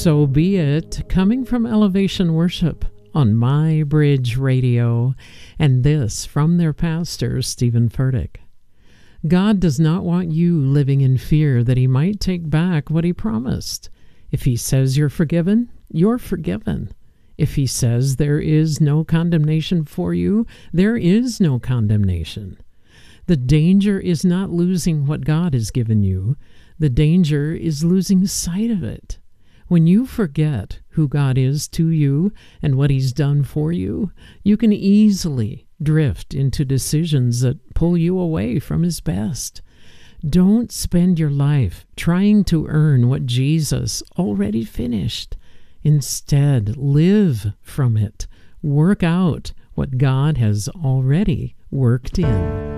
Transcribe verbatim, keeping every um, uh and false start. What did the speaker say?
So Be It, coming from Elevation Worship on My Bridge Radio, and this from their pastor, Stephen Furtick. God does not want you living in fear that he might take back what he promised. If he says you're forgiven, you're forgiven. If he says there is no condemnation for you, there is no condemnation. The danger is not losing what God has given you. The danger is losing sight of it. When you forget who God is to you and what he's done for you, you can easily drift into decisions that pull you away from his best. Don't spend your life trying to earn what Jesus already finished. Instead, live from it. Work out what God has already worked in.